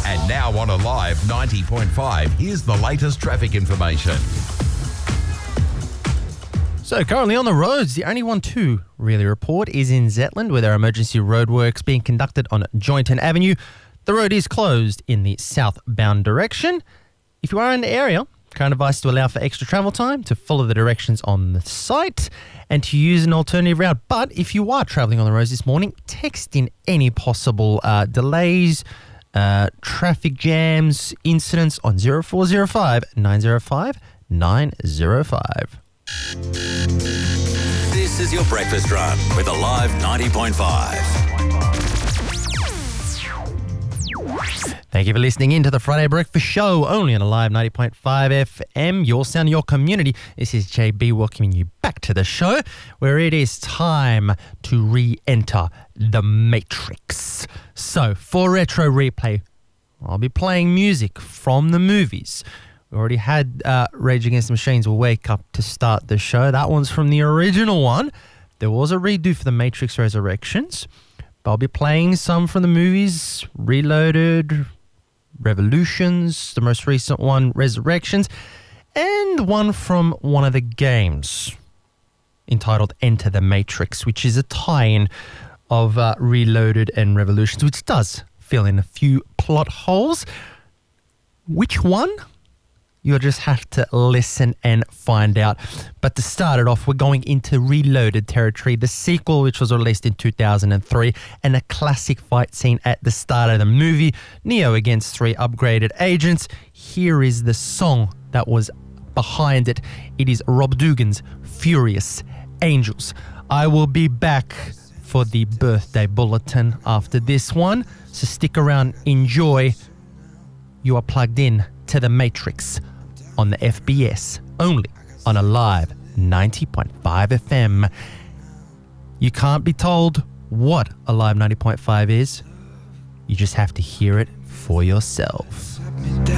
And now on Alive 90.5, here's the latest traffic information. So currently on the roads, the only one to really report is in Zetland, where there are emergency roadworks being conducted on Joynton Avenue. The road is closed in the southbound direction. If you are in the area, current advice to allow for extra travel time, to follow the directions on the site, and to use an alternative route. But if you are travelling on the roads this morning, text in any possible delays, traffic jams, incidents on 0405 905 905. This is your breakfast run with Alive 90.5. Thank you for listening in to the Friday Breakfast Show, only on Alive 90.5 FM, your sound, your community. This is JB welcoming you back to the show, where it is time to re-enter the Matrix. So, for Retro Replay, I'll be playing music from the movies. We already had Rage Against the Machines Will Wake Up to start the show. That one's from the original one. There was a redo for the Matrix Resurrections. But I'll be playing some from the movies, Reloaded, Revolutions, the most recent one, Resurrections, and one from one of the games entitled Enter the Matrix, which is a tie-in of Reloaded and Revolutions, which does fill in a few plot holes. Which one? You'll just have to listen and find out. But to start it off, we're going into Reloaded territory, the sequel, which was released in 2003, and a classic fight scene at the start of the movie. Neo against 3 upgraded agents. Here is the song that was behind it. It is Rob Dugan's Furious Angels. I will be back for the birthday bulletin after this one, so stick around, enjoy. You are plugged in to the Matrix on the FBS, only on Alive 90.5 FM. You can't be told what Alive 90.5 is. You just have to hear it for yourself.